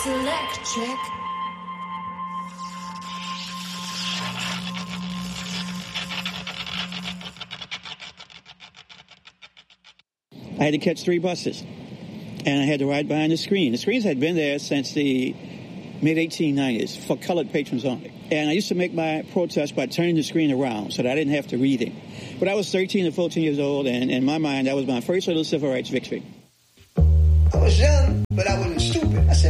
Electric. I had to catch 3 buses, and I had to ride behind the screen. The screens had been there since the mid-1890s for colored patrons only. And I used to make my protest by turning the screen around so that I didn't have to read it. But I was 13 or 14 years old, and in my mind, that was my first little civil rights victory. I was young, but I wasn't stupid. I said,